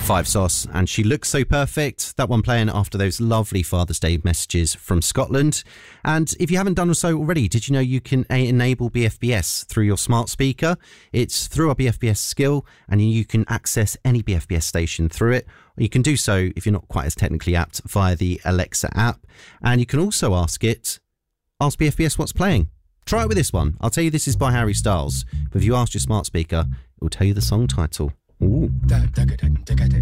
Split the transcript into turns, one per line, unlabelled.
Five Sauce, and She Looks So Perfect. That one playing after those lovely Father's Day messages from Scotland. And if you haven't done so already, did you know you can enable BFBS through your smart speaker? It's through our BFBS skill, and you can access any BFBS station through it. You can do so, if you're not quite as technically apt, via the Alexa app. And you can also ask BFBS what's playing. Try it with this one. I'll tell you this is by Harry Styles, but if you ask your smart speaker, it will tell you the song title. Ooh.